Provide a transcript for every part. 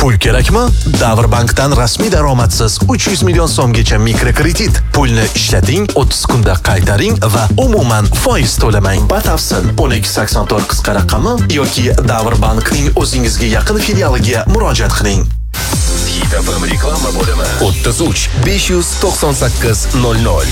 Pul kerakmi? Davrbankdan rasmiy daromadsiz 300 million so'mgacha mikrokredit. Pulni ishlating, 30 kunda qaytaring va umuman foiz to'lamang. Batafsil 1284 qisqa raqami yoki Davrbankning o'zingizga yaqin filialiga murojaat qiling. Hit FM reklama bo'limi 33 598 00.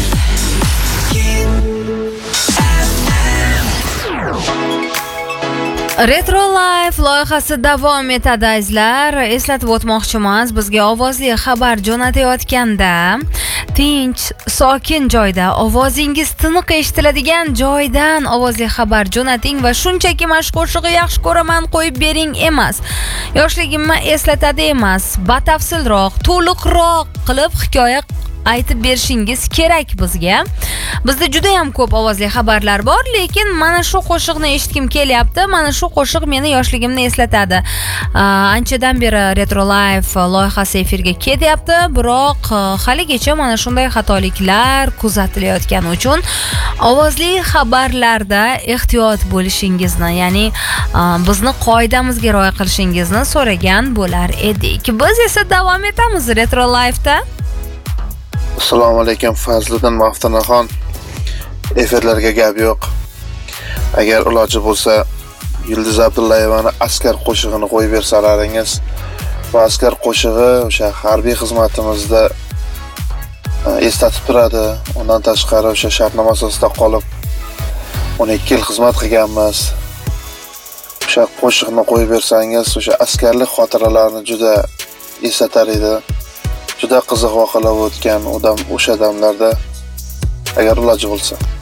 Retro Life loyihasi davom etadi azizlar. Eslatib o'tmoqchimiz, bizga ovozli xabar jo'natayotganda tinch, sokin joyda, ovozingiz tiniq eshitiladigan joydan ovozli xabar jo'nating va shunchaki mashq qo'shig'i yaxshi ko'raman qo'yib bering emas. Yoshligimni eslatadi emas, batafsilroq, to'liqroq qilib hikoya aytib berishingiz kerak bizga. Bizda juda ham ko'p ovozli xabarlar bor, lekin mana shu qo'shiqni eshitgim kelyapti. Mana shu qo'shiq meni yoshligimni eslatadi. Anchadan beri Retro Life loyihasi efirga kelyapti, biroq haligacha mana shunday xatoliklar kuzatilayotgani uchun ovozli xabarlarda ehtiyot bo'lishingizni, ya'ni bizni qoidamizga rioya qilishingizni so'ragan bo'lar edik. Biz esa davom etamiz Retro Life'da. Assalomu alaykum, Fazliddin Maftanaxon. Efirlarga gap yo'q. Agar iloji bo'lsa, Yulduz Abdullayevani Askar qo'shig'ini qo'yib bersalaringiz, bu Askar qo'shig'i o'sha harbiy xizmatimizda eslatib turadi. Undan tashqari o'sha shartnoma asosida qolib 12 yil xizmat qilganmiz. O'sha qo'shiqni qo'yib bersangiz, o'sha askarlik xotiralarini juda eslatar edi. Juda qiziq voqealar o'tgan o'sha damlarda, agar iloji bo'lsa.